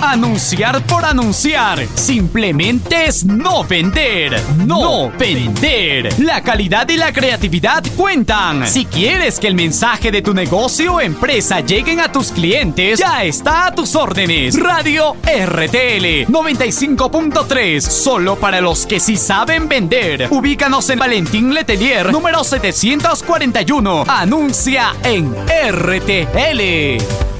Anunciar por anunciar. Simplemente es no vender. No vender. La calidad y la creatividad cuentan. Si quieres que el mensaje de tu negocio o empresa lleguen a tus clientes, ya está a tus órdenes. Radio RTL 95.3. Solo para los que sí saben vender. Ubícanos en Valentín Letelier, número 741. Anuncia en RTL.